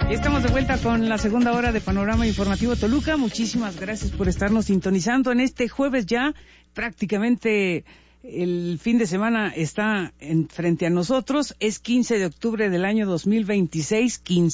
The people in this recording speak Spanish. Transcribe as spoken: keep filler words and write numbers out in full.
Ya estamos de vuelta con la segunda hora de Panorama Informativo Toluca. Muchísimas gracias por estarnos sintonizando en este jueves ya. Prácticamente el fin de semana está en, frente a nosotros. Es quince de octubre del año dos mil veintiséis, quince